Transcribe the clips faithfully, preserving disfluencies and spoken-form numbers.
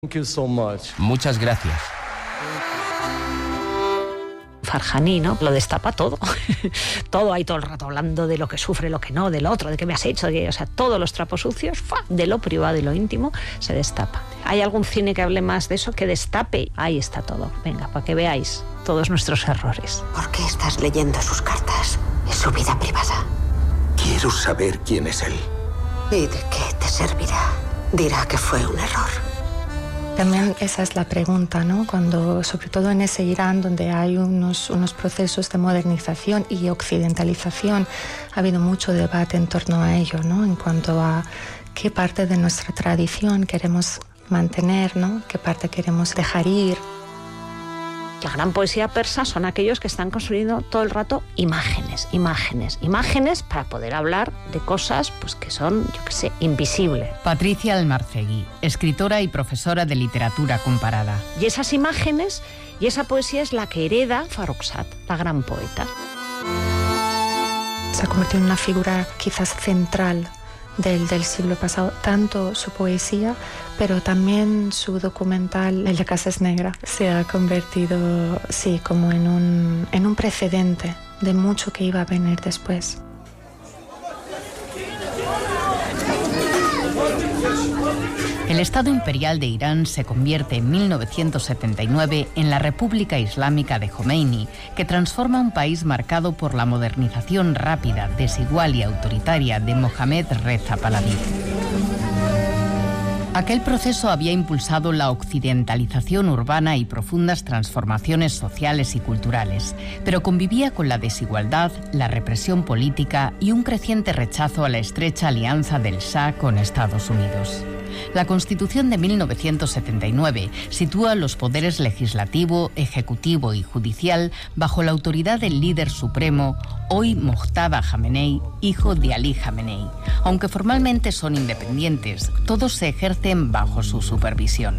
Thank you so much. Muchas gracias. Farhani, ¿no? Lo destapa todo. Todo ahí todo el rato hablando de lo que sufre, lo que no, del otro, de qué me has hecho, de que, o sea, todos los trapos sucios, ¡fua!, de lo privado y lo íntimo, se destapa. ¿Hay algún cine que hable más de eso, que destape? Ahí está todo. Venga, para que veáis todos nuestros errores. ¿Por qué estás leyendo sus cartas? Es su vida privada. Quiero saber quién es él. ¿Y de qué te servirá? Dirá que fue un error. También esa es la pregunta, ¿no? Cuando, sobre todo en ese Irán donde hay unos, unos procesos de modernización y occidentalización, ha habido mucho debate en torno a ello, ¿no? En cuanto a qué parte de nuestra tradición queremos mantener, ¿no? Qué parte queremos dejar ir. La gran poesía persa son aquellos que están construyendo todo el rato imágenes, imágenes, imágenes para poder hablar de cosas pues, que son, yo qué sé, invisibles. Patricia Almarcegui, escritora y profesora de literatura comparada. Y esas imágenes y esa poesía es la que hereda Farrokhzad, la gran poeta. Se ha convertido en una figura quizás central Del, del siglo pasado, tanto su poesía, pero también su documental El de Casas Negras se ha convertido, sí, como en un, en un precedente de mucho que iba a venir después. El Estado Imperial de Irán se convierte en mil novecientos setenta y nueve en la República Islámica de Jomeini, que transforma un país marcado por la modernización rápida, desigual y autoritaria de Mohammad Reza Pahlaví. Aquel proceso había impulsado la occidentalización urbana y profundas transformaciones sociales y culturales, pero convivía con la desigualdad, la represión política y un creciente rechazo a la estrecha alianza del Shah con Estados Unidos. La Constitución de mil novecientos setenta y nueve sitúa los poderes legislativo, ejecutivo y judicial bajo la autoridad del líder supremo, hoy Mojtaba Jamenei, hijo de Ali Jamenei. Aunque formalmente son independientes, todos se ejercen bajo su supervisión.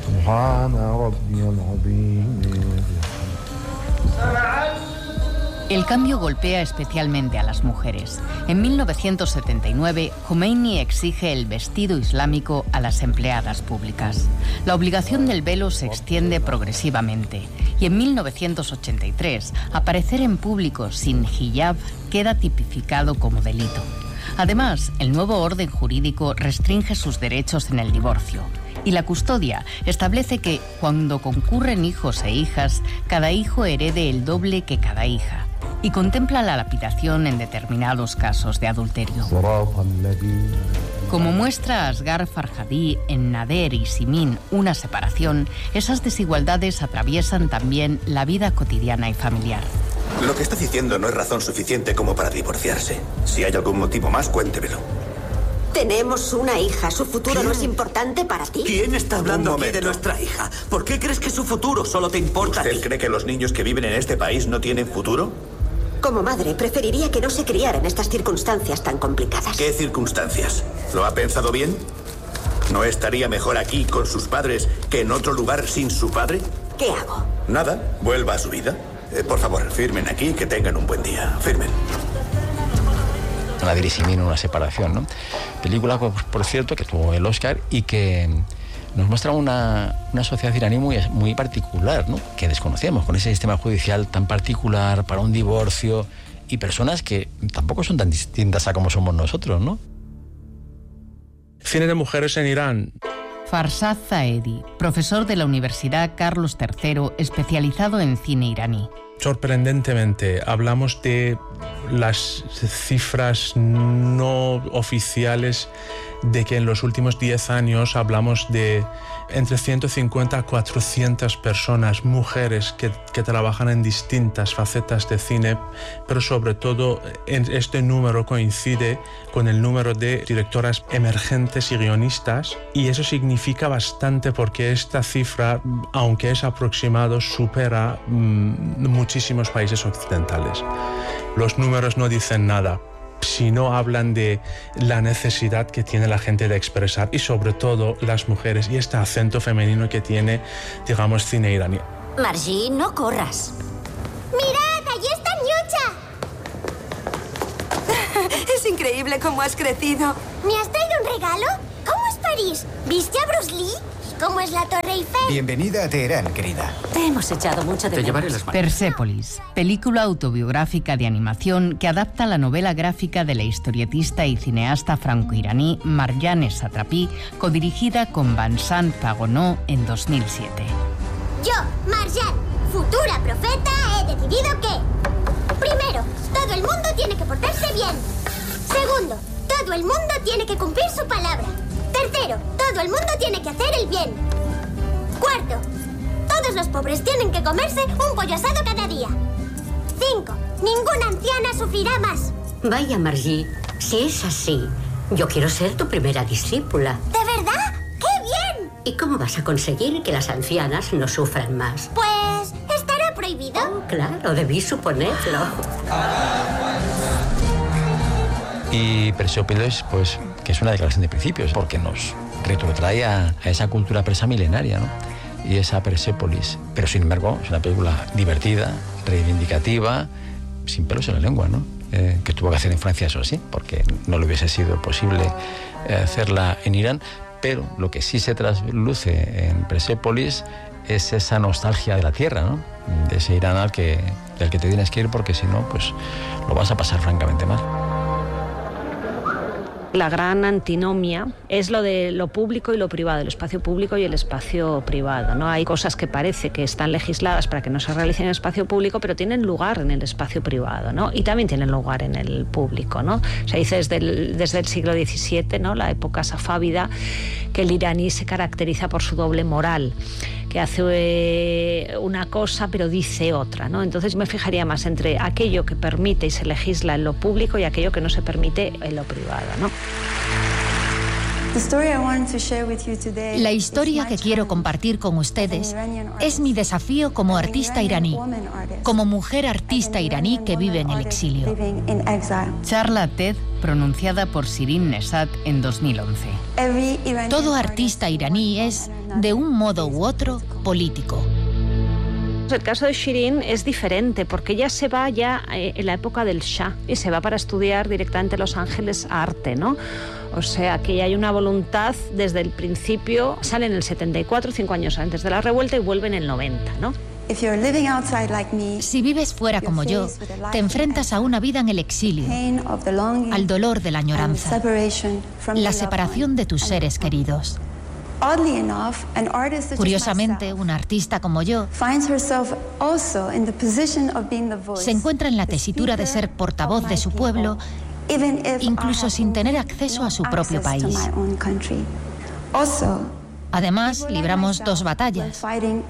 El cambio golpea especialmente a las mujeres. En mil novecientos setenta y nueve, Khomeini exige el vestido islámico a las empleadas públicas. La obligación del velo se extiende progresivamente y en mil novecientos ochenta y tres, aparecer en público sin hijab queda tipificado como delito. Además, el nuevo orden jurídico restringe sus derechos en el divorcio. Y la custodia establece que, cuando concurren hijos e hijas, cada hijo herede el doble que cada hija. Y contempla la lapidación en determinados casos de adulterio. Como muestra Asghar Farhadi en Nader y Simin, una separación, esas desigualdades atraviesan también la vida cotidiana y familiar. Lo que está diciendo no es razón suficiente como para divorciarse. Si hay algún motivo más, cuéntemelo. Tenemos una hija. ¿Su futuro ¿Quién? no es importante para ti? ¿Quién está hablando aquí de nuestra hija? ¿Por qué crees que su futuro solo te importa a ti? ¿Usted cree que los niños que viven en este país no tienen futuro? Como madre, preferiría que no se criara en estas circunstancias tan complicadas. ¿Qué circunstancias? ¿Lo ha pensado bien? ¿No estaría mejor aquí con sus padres que en otro lugar sin su padre? ¿Qué hago? Nada, vuelva a su vida. Eh, por favor, firmen aquí y que tengan un buen día. Firmen. Nader y Simin, una separación, ¿no? Película, por cierto, que tuvo el Oscar y que nos muestra una, una sociedad iraní muy, muy particular, ¿no? Que desconocemos, con ese sistema judicial tan particular para un divorcio y personas que tampoco son tan distintas a como somos nosotros, ¿no? Cine de mujeres en Irán. Farsad Zaedi, profesor de la Universidad Carlos tercero, especializado en cine iraní. Sorprendentemente, hablamos de las cifras no oficiales de que en los últimos diez años hablamos de entre ciento cincuenta a cuatrocientas personas, mujeres que, que trabajan en distintas facetas de cine, pero sobre todo en este número coincide con el número de directoras emergentes y guionistas, y eso significa bastante porque esta cifra, aunque es aproximado, supera mmm, muchísimos países occidentales. Los números no dicen nada, sino hablan de la necesidad que tiene la gente de expresar, y sobre todo las mujeres, y este acento femenino que tiene, digamos, cine iraní. Margie, no corras. ¡Mirad, allí está Nyucha! Es increíble cómo has crecido. ¿Me has traído un regalo? ¿Cómo es París? ¿Viste a Bruce Lee? cómo es la Torre Eiffel. Bienvenida a Teherán, querida. Te hemos echado mucho de Te llevaré menos. las manos. Persépolis, película autobiográfica de animación que adapta la novela gráfica de la historietista y cineasta franco-iraní Marjane Satrapi, codirigida con Vincent Pagonot en dos mil siete. Yo, Marjane, futura profeta, he decidido que... Primero, todo el mundo tiene que portarse bien. Segundo, todo el mundo tiene que cumplir su palabra. Tercero, todo el mundo tiene que hacer el bien. Cuarto, todos los pobres tienen que comerse un pollo asado cada día. Cinco, ninguna anciana sufrirá más. Vaya, Margie, si es así, yo quiero ser tu primera discípula. ¿De verdad? ¡Qué bien! ¿Y cómo vas a conseguir que las ancianas no sufran más? Pues, ¿estará prohibido? Oh, claro, debí suponerlo. Y Persépolis, pues, que es una declaración de principios, porque nos retrotrae a, a esa cultura persa milenaria, ¿no? Y esa Persépolis. Pero, sin embargo, es una película divertida, reivindicativa, sin pelos en la lengua, ¿no? Eh, que tuvo que hacer en Francia, eso sí, porque no le hubiese sido posible eh, hacerla en Irán. Pero lo que sí se trasluce en Persépolis es esa nostalgia de la tierra, ¿no? De ese Irán al que, del que te tienes que ir, porque si no, pues lo vas a pasar francamente mal. La gran antinomia es lo de lo público y lo privado, el espacio público y el espacio privado, ¿no? Hay cosas que parece que están legisladas para que no se realicen en el espacio público, pero tienen lugar en el espacio privado, ¿no? Y también tienen lugar en el público, ¿no? Se dice desde el, desde el siglo diecisiete, ¿no? La época safávida, que el iraní se caracteriza por su doble moral, que hace eh, una cosa pero dice otra, ¿no? Entonces me fijaría más entre aquello que permite y se legisla en lo público y aquello que no se permite en lo privado, ¿no? La historia que quiero compartir con ustedes es mi desafío como artista iraní, como mujer artista iraní que vive en el exilio. Charla TED pronunciada por Shirin Neshat en dos mil once. Todo artista iraní es, de un modo u otro, político. El caso de Shirin es diferente porque ella se va ya en la época del Shah y se va para estudiar directamente a Los Ángeles arte, ¿no? O sea que hay una voluntad desde el principio, sale en el setenta y cuatro, cinco años antes de la revuelta, y vuelve en el noventa, ¿no? Si vives fuera como yo, te enfrentas a una vida en el exilio, al dolor de la añoranza, la separación de tus seres queridos. Curiosamente, una artista como yo se encuentra en la tesitura de ser portavoz de su pueblo, incluso sin tener acceso a su propio país. Además, libramos dos batallas.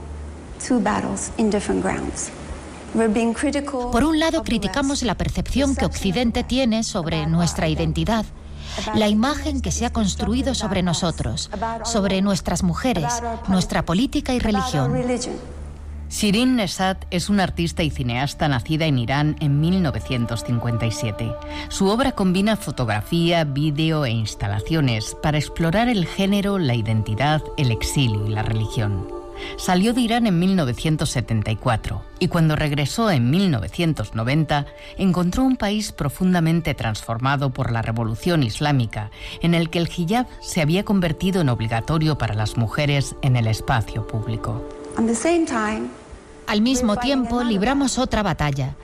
Por un lado, criticamos la percepción que Occidente tiene sobre nuestra identidad, la imagen que se ha construido sobre nosotros, sobre nuestras mujeres, nuestra política y religión. Shirin Neshat es una artista y cineasta nacida en Irán en mil novecientos cincuenta y siete. Su obra combina fotografía, vídeo e instalaciones para explorar el género, la identidad, el exilio y la religión. Salió de Irán en mil novecientos setenta y cuatro y cuando regresó en mil novecientos noventa encontró un país profundamente transformado por la revolución islámica, en el que el hijab se había convertido en obligatorio para las mujeres en el espacio público. Al mismo tiempo, libramos otra batalla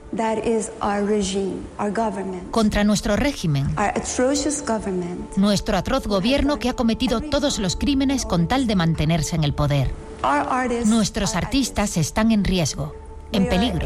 contra nuestro régimen, nuestro atroz gobierno que ha cometido todos los crímenes con tal de mantenerse en el poder. Nuestros artistas están en riesgo, en peligro.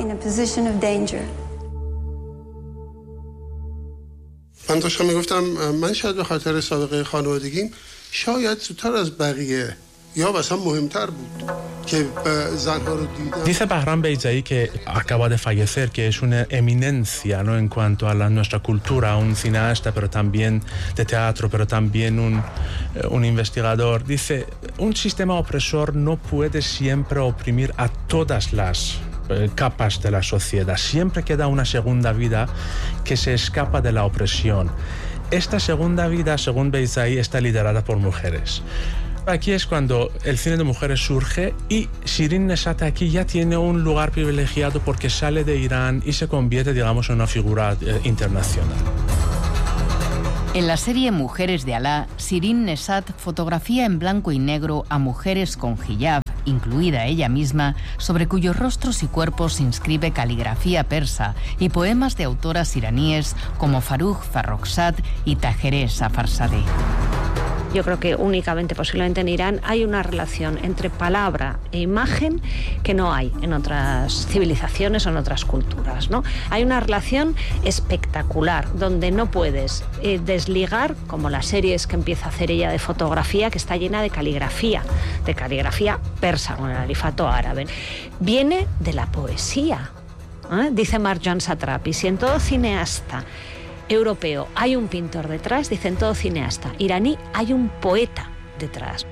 من داشتم میگفتم من شاید به خاطر سابقه خانوادگیم شاید زودتر از بقیه یا مثلا مهمتر بود که زنها رو دیدم. Dice Bahram Beyzai, que acaba de fallecer, que es una eminencia, ¿no?, en cuanto a la, nuestra cultura, un cineasta, pero también de teatro, pero también un, un investigador. Dice, un sistema opresor no puede siempre oprimir a todas las capas de la sociedad. Siempre queda una segunda vida que se escapa de la opresión. Esta segunda vida, según Beyzai, está liderada por mujeres. Aquí es cuando el cine de mujeres surge y Shirin Neshat aquí ya tiene un lugar privilegiado porque sale de Irán y se convierte, digamos, en una figura eh, internacional. En la serie Mujeres de Alá, Shirin Neshat fotografía en blanco y negro a mujeres con hijab, incluida ella misma, sobre cuyos rostros y cuerpos se inscribe caligrafía persa y poemas de autoras iraníes como Farruh Farrokhzad y Tahereh Safarzadeh. Yo creo que únicamente, posiblemente en Irán, hay una relación entre palabra e imagen que no hay en otras civilizaciones o en otras culturas, ¿no? Hay una relación espectacular, donde no puedes eh, desligar, como las series que empieza a hacer ella de fotografía, que está llena de caligrafía, de caligrafía persa, con el alifato árabe. Viene de la poesía, ¿eh? Dice Marjane Satrapi, si en todo cineasta europeo hay un pintor detrás, dicen todo cineasta iraní, hay un poeta detrás.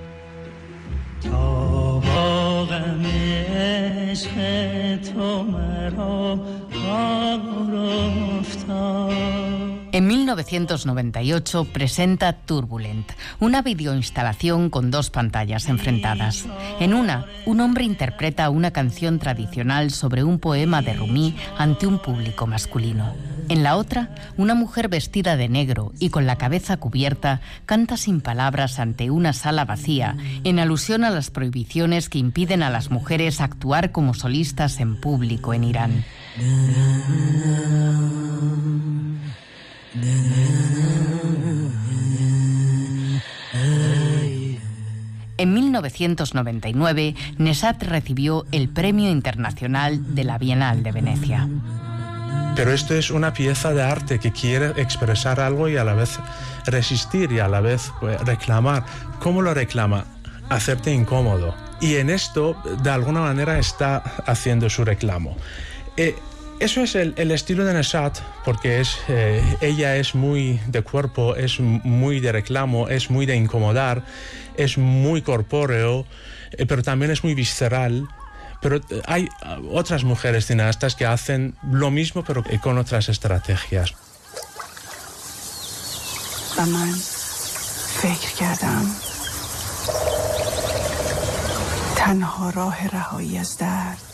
En mil novecientos noventa y ocho presenta Turbulent, una videoinstalación con dos pantallas enfrentadas. En una, un hombre interpreta una canción tradicional sobre un poema de Rumi ante un público masculino. En la otra, una mujer vestida de negro y con la cabeza cubierta canta sin palabras ante una sala vacía, en alusión a las prohibiciones que impiden a las mujeres actuar como solistas en público en Irán. En mil novecientos noventa y nueve, Neshat recibió el Premio Internacional de la Bienal de Venecia. Pero esto es una pieza de arte que quiere expresar algo y a la vez resistir y a la vez pues, reclamar. ¿Cómo lo reclama? Hacerte incómodo. Y en esto, de alguna manera, está haciendo su reclamo. Eh, eso es el, el estilo de Neshat, porque es, eh, ella es muy de cuerpo, es muy de reclamo, es muy de incomodar, es muy corpóreo, eh, pero también es muy visceral. Pero hay otras mujeres cineastas que hacen lo mismo, pero con otras estrategias. من فکر کردم تنها راه رهایی از درد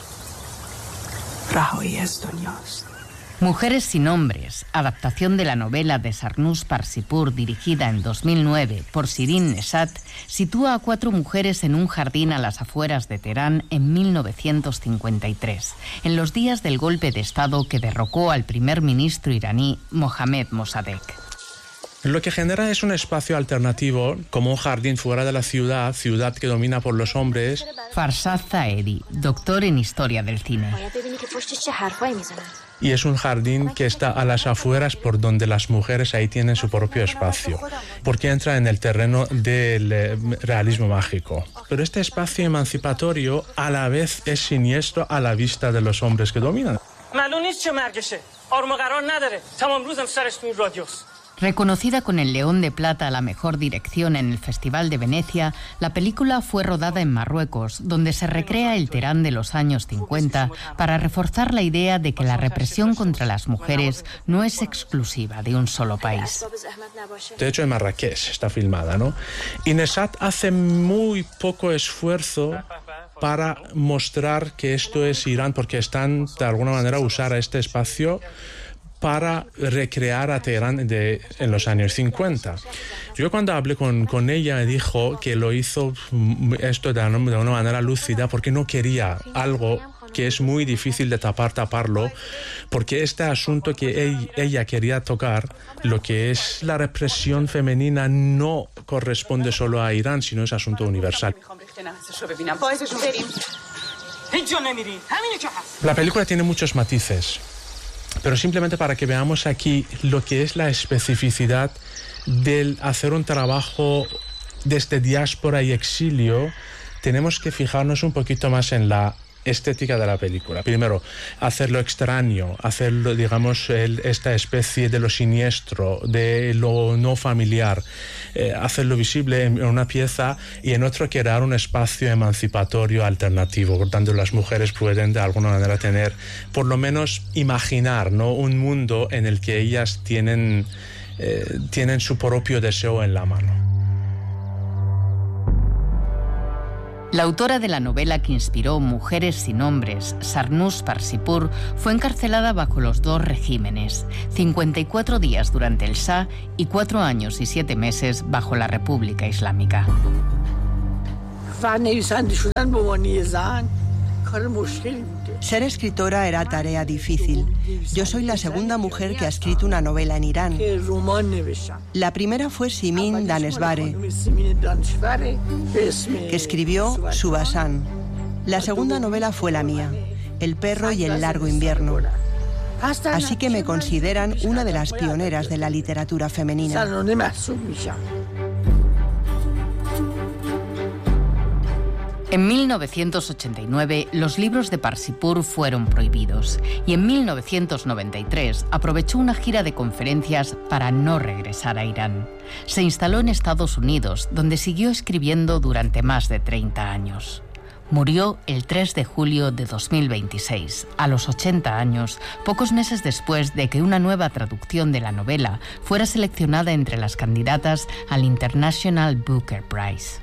رهایی از دنیاست. Mujeres sin nombres, adaptación de la novela de Sarnus Parsipur, dirigida en dos mil nueve por Shirin Neshat, sitúa a cuatro mujeres en un jardín a las afueras de Teherán en mil novecientos cincuenta y tres, en los días del golpe de Estado que derrocó al primer ministro iraní Mohammad Mossadegh. Lo que genera es un espacio alternativo, como un jardín fuera de la ciudad, ciudad que domina por los hombres. Farzad Zaedi, doctor en historia del cine. Y es un jardín que está a las afueras, por donde las mujeres ahí tienen su propio espacio, porque entra en el terreno del realismo mágico. Pero este espacio emancipatorio a la vez es siniestro a la vista de los hombres que dominan. Reconocida con el León de Plata a la mejor dirección en el Festival de Venecia, la película fue rodada en Marruecos, donde se recrea el Teherán de los años cincuenta para reforzar la idea de que la represión contra las mujeres no es exclusiva de un solo país. De hecho, en Marrakech está filmada, ¿no? Y Neshat hace muy poco esfuerzo para mostrar que esto es Irán, porque están, de alguna manera, usar este espacio para recrear a Teherán de, en los años cincuenta. Yo cuando hablé con, con ella me dijo que lo hizo esto de, de una manera lúcida porque no quería algo que es muy difícil de tapar, taparlo, porque este asunto que ella, ella quería tocar, lo que es la represión femenina, no corresponde solo a Irán, sino es asunto universal. La película tiene muchos matices, pero simplemente para que veamos aquí lo que es la especificidad del hacer un trabajo desde diáspora y exilio, tenemos que fijarnos un poquito más en la estética de la película. Primero, hacerlo extraño, hacerlo, digamos, el, esta especie de lo siniestro, de lo no familiar, eh, hacerlo visible en una pieza y en otro crear un espacio emancipatorio alternativo, por tanto las mujeres pueden de alguna manera tener, por lo menos imaginar, ¿no?, un mundo en el que ellas tienen, eh, tienen su propio deseo en la mano. La autora de la novela que inspiró Mujeres sin nombres, Sarnus Parsipur, fue encarcelada bajo los dos regímenes, cincuenta y cuatro días durante el Shah y cuatro años y siete meses bajo la República Islámica. Ser escritora era tarea difícil. Yo soy la segunda mujer que ha escrito una novela en Irán. La primera fue Simin Danesvare, que escribió Subhasan. La segunda novela fue la mía, El perro y el largo invierno. Así que me consideran una de las pioneras de la literatura femenina. En mil novecientos ochenta y nueve, los libros de Parsipur fueron prohibidos y en mil novecientos noventa y tres aprovechó una gira de conferencias para no regresar a Irán. Se instaló en Estados Unidos, donde siguió escribiendo durante más de treinta años. Murió el tres de julio de dos mil veintiséis, a los ochenta años, pocos meses después de que una nueva traducción de la novela fuera seleccionada entre las candidatas al International Booker Prize.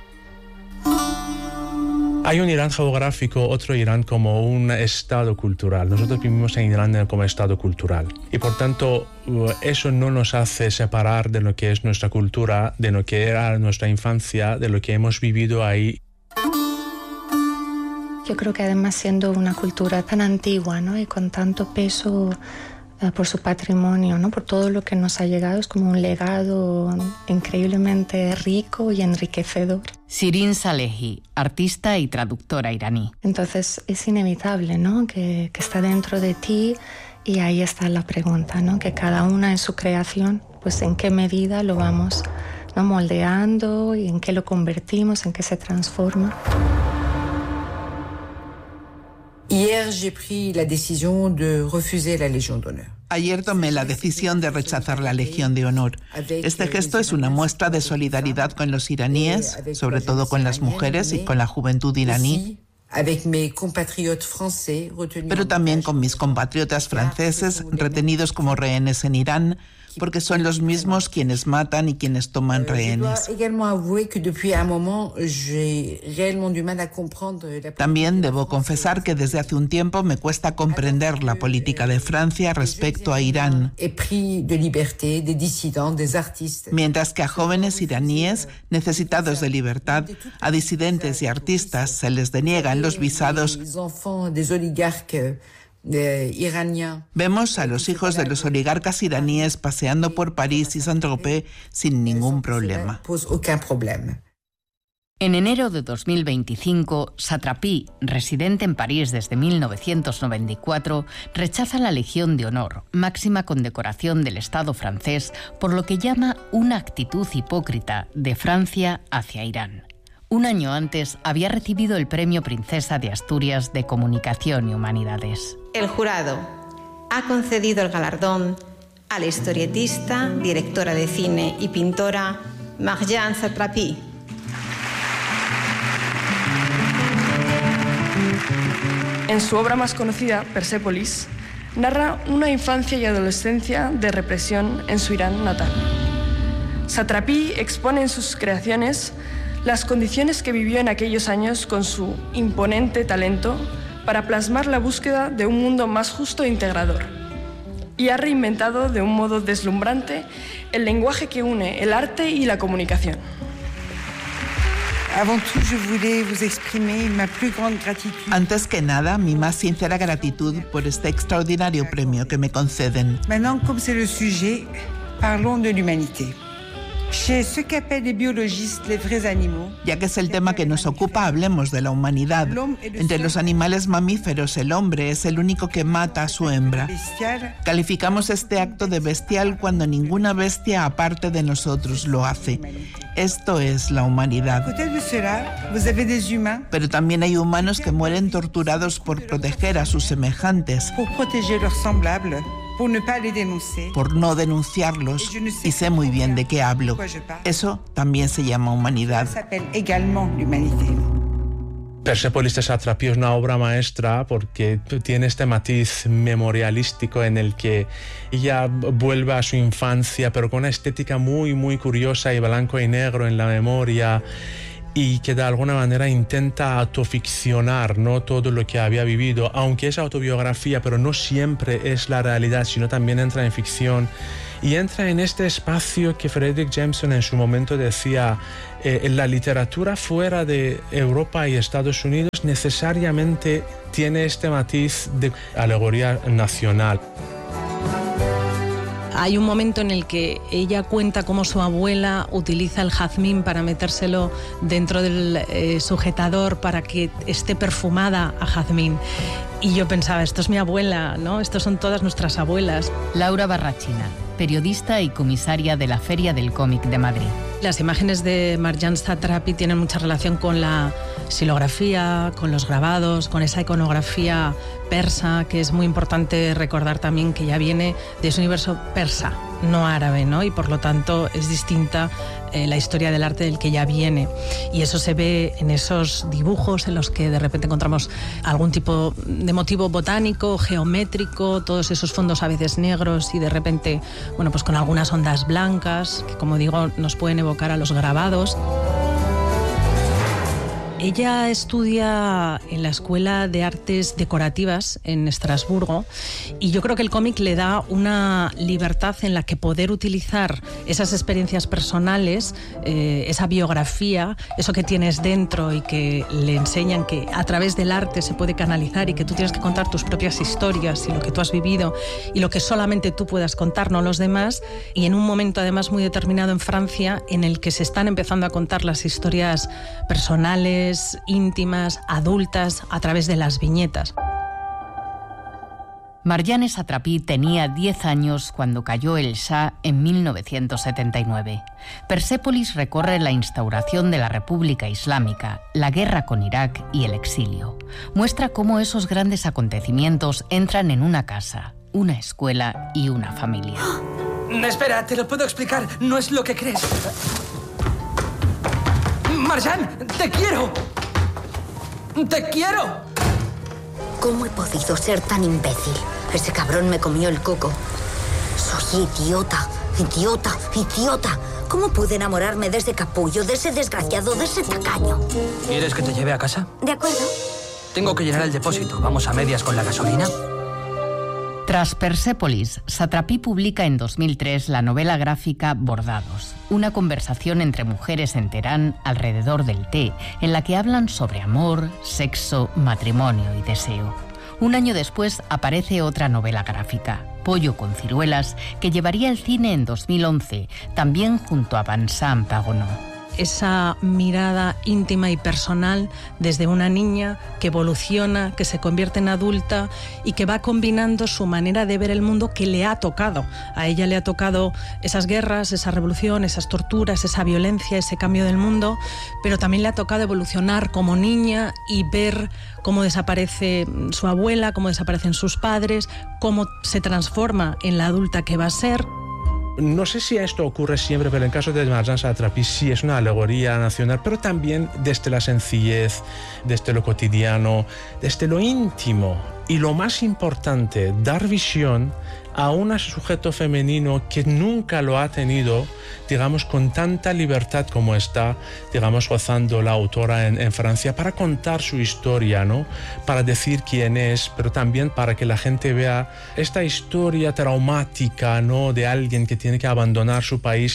Hay un Irán geográfico, otro Irán como un estado cultural. Nosotros vivimos en Irán como estado cultural. Y por tanto, eso no nos hace separar de lo que es nuestra cultura, de lo que era nuestra infancia, de lo que hemos vivido ahí. Yo creo que además siendo una cultura tan antigua, ¿no?, y con tanto peso eh, por su patrimonio, ¿no?, por todo lo que nos ha llegado, es como un legado increíblemente rico y enriquecedor. Shirin Salehi, artista y traductora iraní. Entonces es inevitable, ¿no?, que, que está dentro de ti, y ahí está la pregunta, ¿no?, que cada una en su creación, pues en qué medida lo vamos, ¿no?, moldeando, y en qué lo convertimos, en qué se transforma. Hier, j'ai pris la décision de refuser la Légion d'honneur. Ayer tomé la decisión de rechazar la Legión de Honor. Este gesto es una muestra de solidaridad con los iraníes, sobre todo con las mujeres y con la juventud iraní, pero también con mis compatriotas franceses retenidos como rehenes en Irán, porque son los mismos quienes matan y quienes toman rehenes. También debo confesar que desde hace un tiempo me cuesta comprender la política de Francia respecto a Irán. Mientras que a jóvenes iraníes necesitados de libertad, a disidentes y artistas se les deniegan los visados, vemos a los hijos de los oligarcas iraníes paseando por París y Saint-Tropez sin ningún problema. En enero de dos mil veinticinco, Satrapi, residente en París desde mil novecientos noventa y cuatro, rechaza la Legión de Honor, máxima condecoración del Estado francés, por lo que llama una actitud hipócrita de Francia hacia Irán. Un año antes había recibido el Premio Princesa de Asturias de Comunicación y Humanidades. El jurado ha concedido el galardón a la historietista, directora de cine y pintora Marjane Satrapi. En su obra más conocida, Persépolis, narra una infancia y adolescencia de represión en su Irán natal. Satrapi expone en sus creaciones las condiciones que vivió en aquellos años con su imponente talento para plasmar la búsqueda de un mundo más justo e integrador. Y ha reinventado de un modo deslumbrante el lenguaje que une el arte y la comunicación. Antes que nada, mi más sincera gratitud por este extraordinario premio que me conceden. Maintenant, comme c'est le sujet, parlons de l'humanité. Ya que es el tema que nos ocupa, hablemos de la humanidad. Entre los animales mamíferos, el hombre es el único que mata a su hembra. Calificamos este acto de bestial cuando ninguna bestia aparte de nosotros lo hace. Esto es la humanidad. Pero también hay humanos que mueren torturados por proteger a sus semejantes, por no denunciarlos, y sé muy bien de qué hablo. Eso también se llama humanidad. Persépolis de Satrapi es una obra maestra porque tiene este matiz memorialístico en el que ella vuelve a su infancia, pero con una estética muy, muy curiosa y blanco y negro en la memoria. y que de alguna manera intenta autoficcionar, ¿no?, todo lo que había vivido, aunque es autobiografía, pero no siempre es la realidad, sino también entra en ficción y entra en este espacio que Fredric Jameson en su momento decía, eh, la literatura fuera de Europa y Estados Unidos necesariamente tiene este matiz de alegoría nacional. Hay un momento en el que ella cuenta cómo su abuela utiliza el jazmín para metérselo dentro del eh, sujetador para que esté perfumada a jazmín. Y yo pensaba, esto es mi abuela, ¿no? Estos son todas nuestras abuelas. Laura Barrachina, periodista y comisaria de la Feria del Cómic de Madrid. Las imágenes de Marjane Satrapi tienen mucha relación con la xilografía, con los grabados, con esa iconografía persa, que es muy importante recordar también que ya viene de ese universo persa, no árabe, ¿no? Y por lo tanto es distinta eh, la historia del arte del que ya viene. Y eso se ve en esos dibujos en los que de repente encontramos algún tipo de motivo botánico, geométrico, todos esos fondos a veces negros y de repente, bueno, pues con algunas ondas blancas, que como digo, nos pueden evocar a los grabados. Ella estudia en la Escuela de Artes Decorativas en Estrasburgo y yo creo que el cómic le da una libertad en la que poder utilizar esas experiencias personales, eh, esa biografía, eso que tienes dentro y que le enseñan que a través del arte se puede canalizar y que tú tienes que contar tus propias historias y lo que tú has vivido y lo que solamente tú puedas contar, no los demás, y en un momento además muy determinado en Francia en el que se están empezando a contar las historias personales, íntimas, adultas, a través de las viñetas. Marjane Satrapi tenía diez años cuando cayó el Shah en mil novecientos setenta y nueve. Persépolis recorre la instauración de la República Islámica, la guerra con Irak y el exilio. Muestra cómo esos grandes acontecimientos entran en una casa, una escuela y una familia. Espera, te lo puedo explicar. No es lo que crees. Marjane, te quiero. ¡Te quiero! ¿Cómo he podido ser tan imbécil? Ese cabrón me comió el coco. Soy idiota, idiota, idiota. ¿Cómo pude enamorarme de ese capullo, de ese desgraciado, de ese tacaño? ¿Quieres que te lleve a casa? De acuerdo. Tengo que llenar el depósito. ¿Vamos a medias con la gasolina? Tras Persépolis, Satrapi publica en dos mil tres la novela gráfica Bordados, una conversación entre mujeres en Teherán alrededor del té, en la que hablan sobre amor, sexo, matrimonio y deseo. Un año después aparece otra novela gráfica, Pollo con ciruelas, que llevaría al cine en dos mil once, también junto a Vincent Pagonot. Esa mirada íntima y personal desde una niña que evoluciona, que se convierte en adulta y que va combinando su manera de ver el mundo que le ha tocado. A ella le ha tocado esas guerras, esa revolución, esas torturas, esa violencia, ese cambio del mundo, pero también le ha tocado evolucionar como niña y ver cómo desaparece su abuela, cómo desaparecen sus padres, cómo se transforma en la adulta que va a ser. No sé si esto ocurre siempre, pero en el caso de Marjane Satrapi sí es una alegoría nacional, pero también desde la sencillez, desde lo cotidiano, desde lo íntimo. Y lo más importante, dar visión a un sujeto femenino que nunca lo ha tenido, digamos, con tanta libertad como está, digamos, gozando la autora en, en Francia, para contar su historia, ¿no? Para decir quién es, pero también para que la gente vea esta historia traumática, ¿no?, de alguien que tiene que abandonar su país.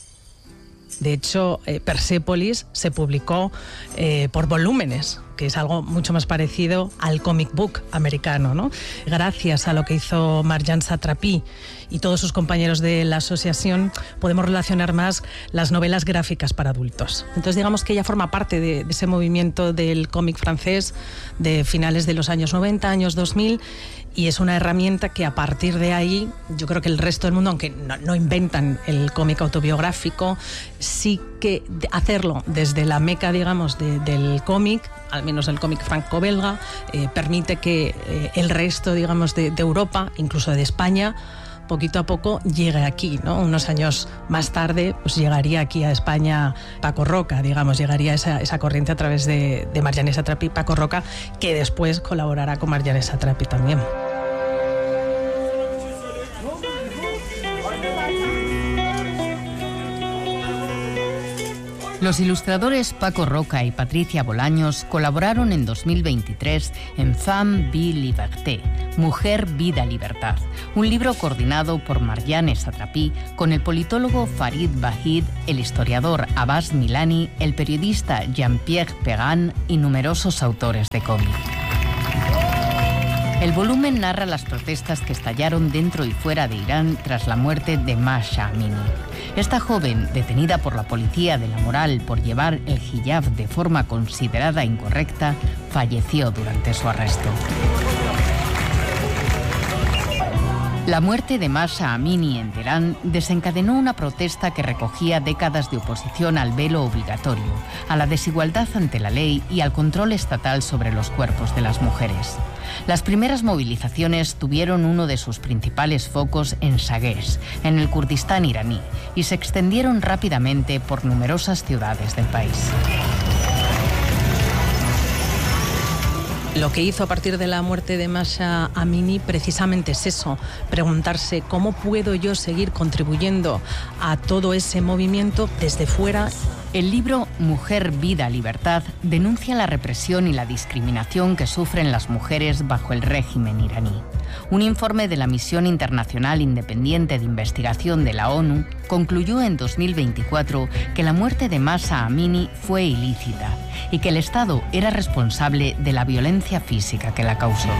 De hecho, eh, Persépolis se publicó eh, por volúmenes, que es algo mucho más parecido al comic book americano, ¿no? Gracias a lo que hizo Marjane Satrapi y todos sus compañeros de la asociación, podemos relacionar más las novelas gráficas para adultos. Entonces, digamos que ella forma parte de, de ese movimiento del cómic francés de finales de los años noventa, años dos mil, y es una herramienta que a partir de ahí, yo creo que el resto del mundo, aunque no, no inventan el cómic autobiográfico, sí que hacerlo desde la meca, digamos, de, del cómic, al menos el cómic franco-belga, eh, permite que eh, el resto, digamos, de, de Europa, incluso de España, poquito a poco llegue aquí, ¿no? Unos años más tarde, pues llegaría aquí a España Paco Roca, digamos, llegaría esa, esa corriente a través de, de Marjane Satrapi, Paco Roca, que después colaborará con Marjane Satrapi también. Los ilustradores Paco Roca y Patricia Bolaños colaboraron en dos mil veintitrés en Femme, Vie, Liberté, Mujer, Vida, Libertad, un libro coordinado por Marjane Satrapi con el politólogo Farid Bahid, el historiador Abbas Milani, el periodista Jean-Pierre Pegan y numerosos autores de cómic. El volumen narra las protestas que estallaron dentro y fuera de Irán tras la muerte de Mahsa Amini. Esta joven, detenida por la policía de la moral por llevar el hijab de forma considerada incorrecta, falleció durante su arresto. La muerte de Mahsa Amini en Teherán desencadenó una protesta que recogía décadas de oposición al velo obligatorio, a la desigualdad ante la ley y al control estatal sobre los cuerpos de las mujeres. Las primeras movilizaciones tuvieron uno de sus principales focos en Sagesh, en el Kurdistán iraní, y se extendieron rápidamente por numerosas ciudades del país. Lo que hizo a partir de la muerte de Mahsa Amini precisamente es eso, preguntarse cómo puedo yo seguir contribuyendo a todo ese movimiento desde fuera. El libro Mujer, Vida, Libertad denuncia la represión y la discriminación que sufren las mujeres bajo el régimen iraní. Un informe de la Misión Internacional Independiente de Investigación de la ONU concluyó en dos mil veinticuatro que la muerte de Mahsa Amini fue ilícita y que el Estado era responsable de la violencia física que la causó.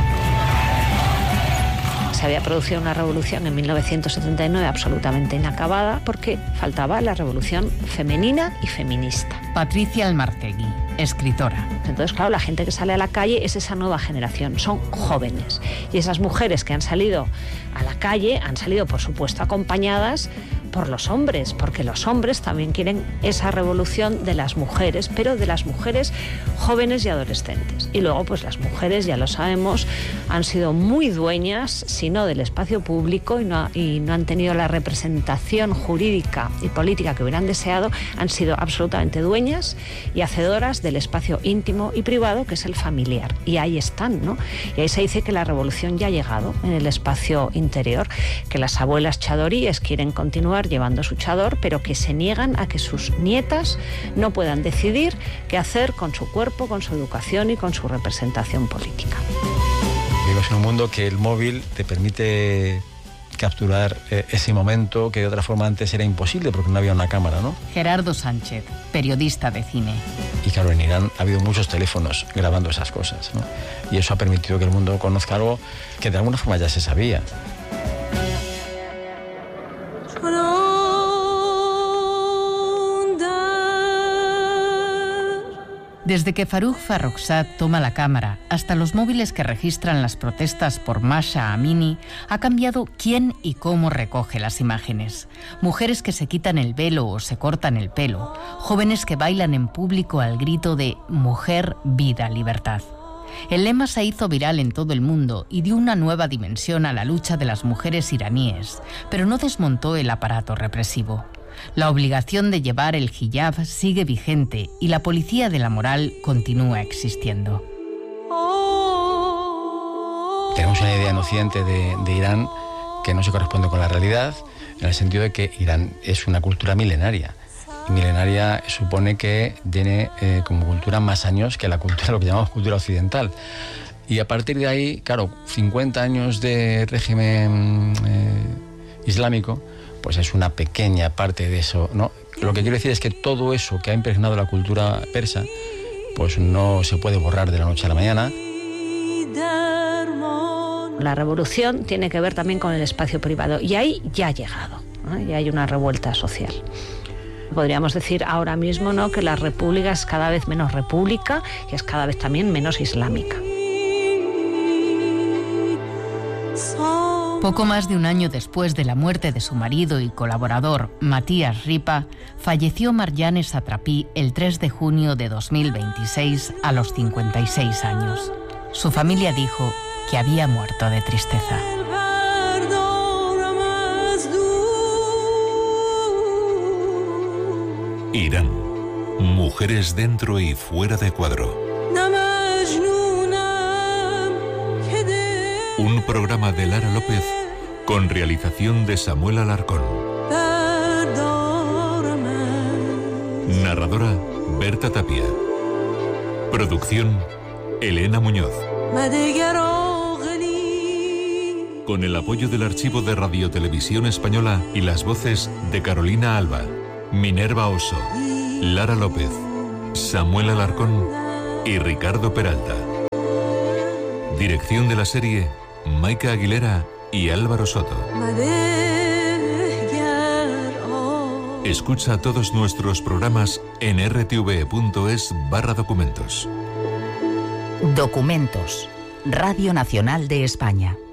Se había producido una revolución en mil novecientos setenta y nueve absolutamente inacabada porque faltaba la revolución femenina y feminista. Patricia Almartegui, escritora. Entonces, claro, la gente que sale a la calle es esa nueva generación, son jóvenes. Y esas mujeres que han salido a la calle han salido, por supuesto, acompañadas por los hombres, porque los hombres también quieren esa revolución de las mujeres, pero de las mujeres jóvenes y adolescentes. Y luego, pues las mujeres, ya lo sabemos, han sido muy dueñas, si no del espacio público, y no, y no han tenido la representación jurídica y política que hubieran deseado, han sido absolutamente dueñas y hacedoras del espacio íntimo y privado, que es el familiar. Y ahí están, ¿no? Y ahí se dice que la revolución ya ha llegado en el espacio interior, que las abuelas chadoríes quieren continuar llevando su chador, pero que se niegan a que sus nietas no puedan decidir qué hacer con su cuerpo, con su educación y con su representación política. Vivimos en un mundo que el móvil te permite capturar eh, ese momento que de otra forma antes era imposible porque no había una cámara, ¿no? Gerardo Sánchez, periodista de cine. Y claro, en Irán ha habido muchos teléfonos grabando esas cosas, ¿no? Y eso ha permitido que el mundo conozca algo que de alguna forma ya se sabía. Desde que Farruj Farrokhzad toma la cámara hasta los móviles que registran las protestas por Mahsa Amini, ha cambiado quién y cómo recoge las imágenes. Mujeres que se quitan el velo o se cortan el pelo, jóvenes que bailan en público al grito de Mujer, Vida, Libertad. El lema se hizo viral en todo el mundo y dio una nueva dimensión a la lucha de las mujeres iraníes, pero no desmontó el aparato represivo. La obligación de llevar el hijab sigue vigente y la policía de la moral continúa existiendo. Tenemos una idea en Occidente de, de Irán que no se corresponde con la realidad, en el sentido de que Irán es una cultura milenaria. Y milenaria supone que tiene eh, como cultura más años que la cultura, lo que llamamos cultura occidental. Y a partir de ahí, claro, cincuenta años de régimen eh, islámico, pues es una pequeña parte de eso, ¿no? Lo que quiero decir es que todo eso que ha impregnado la cultura persa, pues no se puede borrar de la noche a la mañana. La revolución tiene que ver también con el espacio privado y ahí ya ha llegado, ¿no? Y hay una revuelta social. Podríamos decir ahora mismo, ¿no?, que la república es cada vez menos república y es cada vez también menos islámica. Poco más de un año después de la muerte de su marido y colaborador, Matías Ripa, falleció Marjane Satrapi el tres de junio de dos mil veintiséis a los cincuenta y seis años. Su familia dijo que había muerto de tristeza. Irán. Mujeres dentro y fuera de cuadro. Un programa de Lara López con realización de Samuel Alarcón. Narradora, Berta Tapia. Producción, Elena Muñoz. Con el apoyo del Archivo de Radiotelevisión Española y las voces de Carolina Alba, Minerva Oso, Lara López, Samuel Alarcón y Ricardo Peralta. Dirección de la serie, Maika Aguilera y Álvaro Soto. Escucha todos nuestros programas en r t v punto es barra documentos. Documentos. Radio Nacional de España.